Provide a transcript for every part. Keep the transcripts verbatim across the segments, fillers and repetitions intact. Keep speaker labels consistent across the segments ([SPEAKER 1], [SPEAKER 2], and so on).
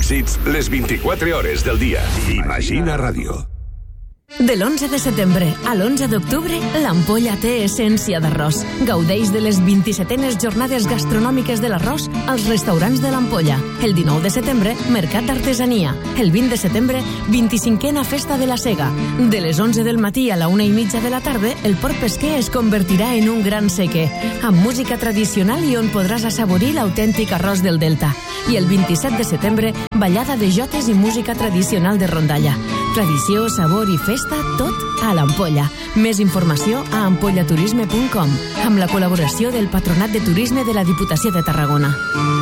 [SPEAKER 1] èxits les vint-i-quatre hores del dia. Imagina Ràdio.
[SPEAKER 2] De l'onze de setembre a l'onze d'octubre, l'Ampolla té essència d'arròs. Gaudeix de les vint-i-setenes jornades gastronòmiques de l'arròs als restaurants de l'Ampolla. El dinou de setembre, Mercat d'Artesania. El vint de setembre, vint-i-cinquena Festa de la Sega. De les onze del matí a la una i mitja de la tarda, el Port Pesquer es convertirà en un gran sequer, amb música tradicional i on podràs assaborir l'autèntic arròs del Delta. I el vint-i-set de setembre, ballada de jotes i música tradicional de rondalla. Tradició, sabor i festa, tot a l'Ampolla. Més informació a ampollaturisme punt com, amb la col·laboració del Patronat de Turisme de la Diputació de Tarragona.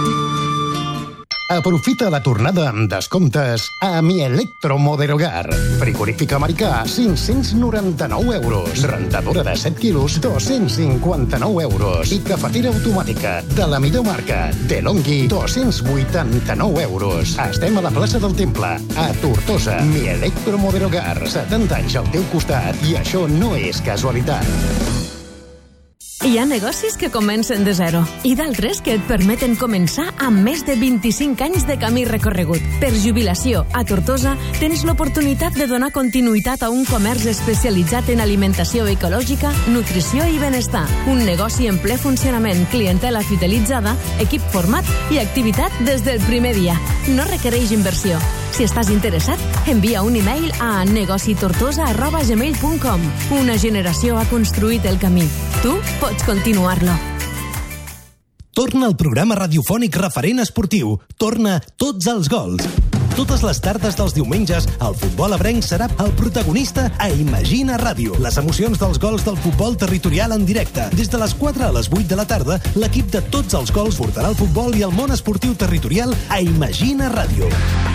[SPEAKER 3] Aprofita la tornada amb descomptes a Mi Electromoderogar. Frigorífic americà, cinc-cents noranta-nou euros. Rentadora de set quilos, dos-cents cinquanta-nou euros. I cafetera automàtica de la millor marca, DeLonghi, dos-cents vuitanta-nou euros. Estem a la plaça del Temple, a Tortosa. Mi Electromoderogar, setanta anys al teu costat. I això no és casualitat.
[SPEAKER 2] Hi ha negocis que comencen de zero i d'altres que et permeten començar amb més de vint-i-cinc anys de camí recorregut. Per jubilació, a Tortosa tens l'oportunitat de donar continuïtat a un comerç especialitzat en alimentació ecològica, nutrició i benestar. Un negoci en ple funcionament, clientela fidelitzada, equip format i activitat des del primer dia. No requereix inversió. Si estàs interessat, envia un e-mail a negocitortosa arroba gmail punt com. Una generació ha construït el camí. Tu pots continuar-lo.
[SPEAKER 4] Torna el programa radiofònic referent esportiu. Torna Tots els gols. Totes les tardes dels diumenges, el futbol ebrenc serà el protagonista a Imagina Ràdio. Les emocions dels gols del futbol territorial en directe. Des de les quatre a les vuit de la tarda, l'equip de Tots els gols portarà el futbol i el món esportiu territorial a Imagina Ràdio.